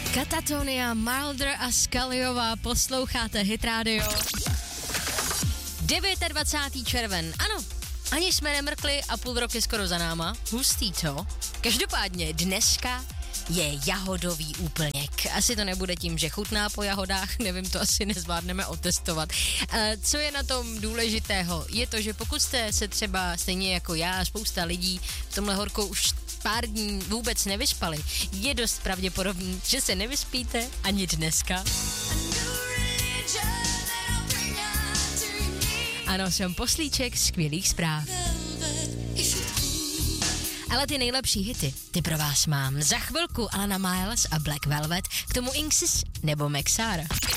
Katatonia, Milder a Scullyová, posloucháte Hit Radio. 29. červen, ano, ani jsme nemrkli a půl roku je skoro za náma, hustý to. Každopádně dneska je jahodový úplněk. Asi to nebude tím, že chutná po jahodách, nevím, to asi nezvládneme otestovat. Co je na tom důležitého? Je to, že pokud jste se třeba stejně jako já, spousta lidí v tomhle horkou už pár dní vůbec nevyspali, je dost pravděpodobný, že se nevyspíte ani dneska. Ano, jsem poslíček skvělých zpráv. Ale ty nejlepší hity, ty pro vás mám. Za chvilku Alana Miles a Black Velvet, k tomu Inxis nebo Maxara.